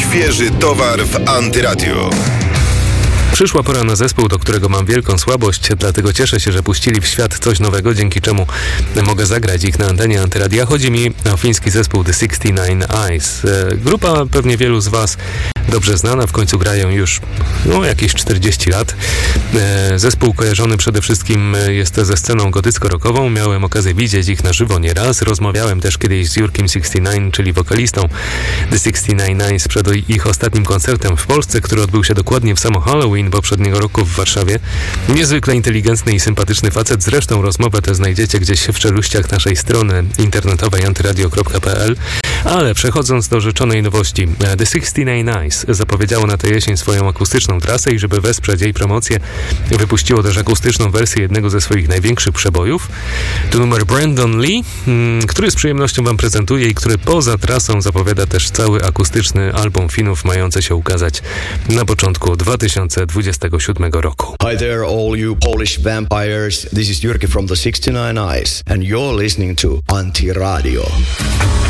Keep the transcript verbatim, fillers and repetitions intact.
Świeży towar w Antyradiu. Przyszła pora na zespół, do którego mam wielką słabość, dlatego cieszę się, że puścili w świat coś nowego, dzięki czemu mogę zagrać ich na antenie Antyradia. Chodzi mi o fiński zespół The sixty nine Eyes. Grupa pewnie wielu z Was dobrze znana, w końcu grają już no, jakieś czterdzieści lat. Zespół kojarzony przede wszystkim jest ze sceną gotycko-rockową. Miałem okazję widzieć ich na żywo nieraz. Rozmawiałem też kiedyś z Jurkiem sixty nine, czyli wokalistą The sixty nine Eyes, przed ich ostatnim koncertem w Polsce, który odbył się dokładnie w samo Halloween poprzedniego roku w Warszawie. Niezwykle inteligentny i sympatyczny facet. Zresztą rozmowę tę znajdziecie gdzieś w czeluściach naszej strony internetowej antyradio kropka p l. Ale przechodząc do rzeczonej nowości, The sixty nine Eyes zapowiedziało na tę jesień swoją akustyczną trasę i żeby wesprzeć jej promocję, wypuściło też akustyczną wersję jednego ze swoich największych przebojów. To numer Brandon Lee, który z przyjemnością Wam prezentuję i który poza trasą zapowiada też cały akustyczny album Finów, mający się ukazać na początku dwa tysiące dwudziestego siódmego roku. Hi there all you Polish vampires, this is Jyrki from the sixty nine Eyes and you're listening to Antiradio.